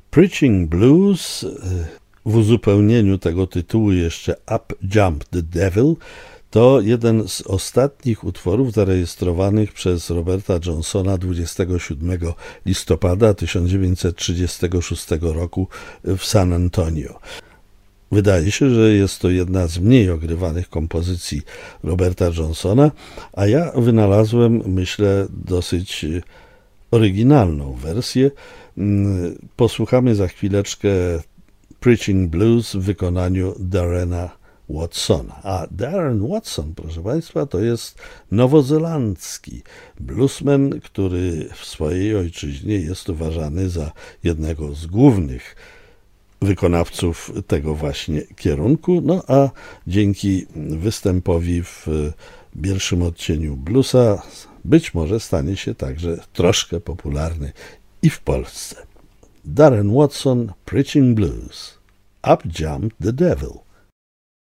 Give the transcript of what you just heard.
Preaching Blues, w uzupełnieniu tego tytułu jeszcze Up Jump the Devil, to jeden z ostatnich utworów zarejestrowanych przez Roberta Johnsona 27 listopada 1936 roku w San Antonio. Wydaje się, że jest to jedna z mniej ogrywanych kompozycji Roberta Johnsona, a ja wynalazłem, myślę, dosyć oryginalną wersję. Posłuchamy za chwileczkę Preaching Blues w wykonaniu Darrena Watsona. A Darren Watson, proszę Państwa, to jest nowozelandzki bluesman, który w swojej ojczyźnie jest uważany za jednego z głównych wykonawców tego właśnie kierunku, no a dzięki występowi w pierwszym odcieniu bluesa być może stanie się także troszkę popularny i w Polsce. Darren Watson, Preaching Blues. Up Jumped the Devil.